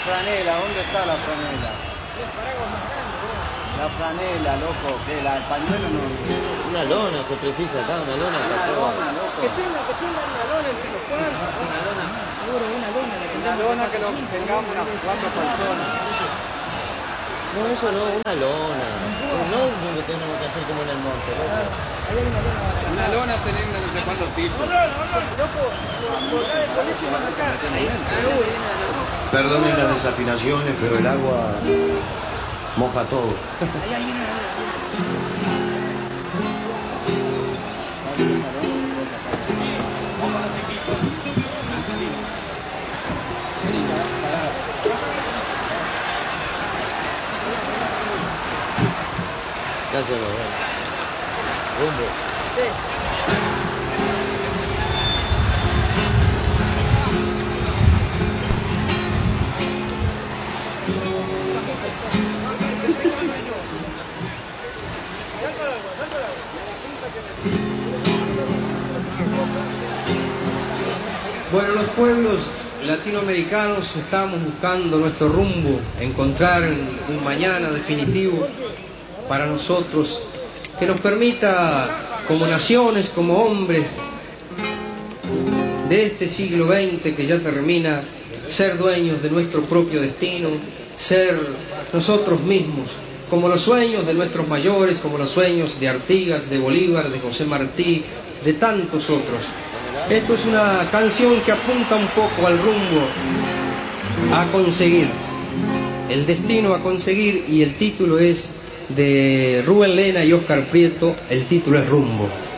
franela, ¿dónde está la franela? La franela, loco, que el pañuelo no... Una lona se precisa acá, una lona. Una lona, loco. Que tengan una lona entre los cuantos. Una lona. Seguro una lona. Una lona que lo tengamos unas 4 personas. No, eso no, una lona. Un notebook que tenemos que hacer como en el monte, loco. Ahí hay una lona. Una lona tenemos no sé cuántos tipos. Loco, colgá el colegio más acá. Perdonen las desafinaciones, pero el agua moja todo. Ahí hay una lona. Gracias, rumbo. Bueno, los pueblos latinoamericanos estamos buscando nuestro rumbo, encontrar un mañana definitivo para nosotros que nos permita, como naciones, como hombres de este siglo XX que ya termina, ser dueños de nuestro propio destino, ser nosotros mismos, como los sueños de nuestros mayores, como los sueños de Artigas, de Bolívar, de José Martí, de tantos otros. Esto es una canción que apunta un poco al rumbo a conseguir, el destino a conseguir, y el título es de Rubén Lena y Óscar Prieto, el título es Rumbo.